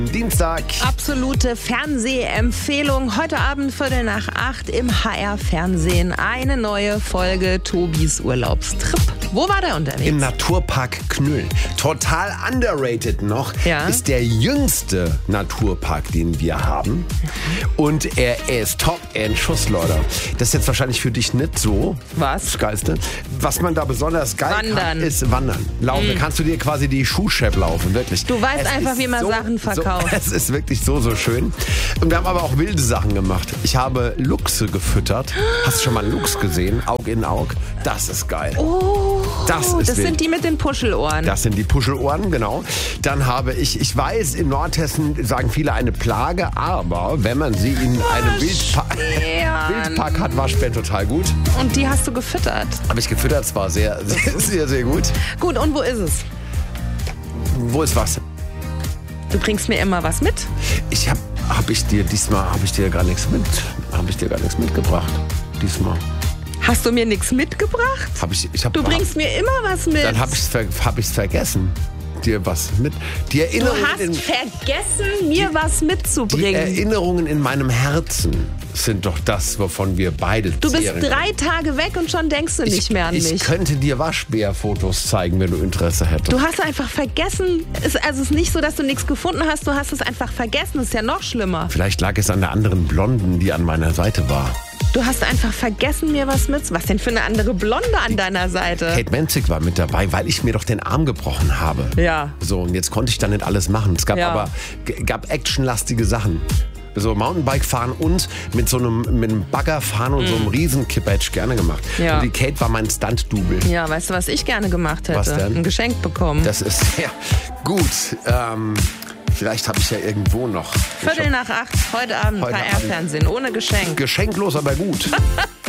Dienstag. Absolute Fernsehempfehlung. Heute Abend 7:45 im HR-Fernsehen. Eine neue Folge Tobis Urlaubstrip. Wo war der unterwegs? Im Naturpark Knüll. Total underrated noch. Ja. Ist der jüngste Naturpark, den wir haben. Und er ist top in Schuss, Leute. Das ist jetzt wahrscheinlich für dich nicht so das Geilste. Was man da besonders geil kann, ist Wandern. Laufen. Kannst du dir quasi die Schuhschepp laufen, wirklich. Du weißt einfach, wie man Sachen verkauft. Es ist wirklich so schön. Und wir haben aber auch wilde Sachen gemacht. Ich habe Luchse gefüttert. Hast du schon mal einen Luchs gesehen? Aug in Aug. Das ist geil. Oh, das wild. sind die mit den Puschelohren. Das sind die Puschelohren, genau. Dann habe ich weiß, in Nordhessen sagen viele eine Plage, aber wenn man sie in einem Wildpark hat, Waschbären total gut. Und die hast du gefüttert? Habe ich gefüttert, es war sehr gut. Gut, und wo ist es? Wo ist was? Du bringst mir immer was mit? Habe ich dir gar nichts mitgebracht. Diesmal. Hast du mir nichts mitgebracht? Du bringst mir immer was mit. Dann habe ich's vergessen. Dir was mit. Du hast vergessen, mir was mitzubringen. Die Erinnerungen in meinem Herzen sind doch das, wovon wir beide Du bist zehren. 3 Tage weg und schon denkst du nicht mehr an mich. Ich könnte dir Waschbärfotos zeigen, wenn du Interesse hättest. Du hast einfach vergessen. Es ist nicht so, dass du nichts gefunden hast. Du hast es einfach vergessen. Das ist ja noch schlimmer. Vielleicht lag es an der anderen Blonden, die an meiner Seite war. Du hast einfach vergessen, mir was mit. Was denn für eine andere Blonde an deiner Seite? Kate Menzig war mit dabei, weil ich mir doch den Arm gebrochen habe. Ja. So, und jetzt konnte ich da nicht alles machen. Es gab actionlastige Sachen. So Mountainbike fahren und mit einem Bagger fahren und so einem Riesenkipper hätte ich gerne gemacht. Ja. Und die Kate war mein Stunt-Double. Ja, weißt du, was ich gerne gemacht hätte? Was denn? Ein Geschenk bekommen. Das ist sehr gut. Vielleicht habe ich ja irgendwo noch. 7:45, heute Abend HR-Fernsehen, ohne Geschenk. Geschenklos, aber gut.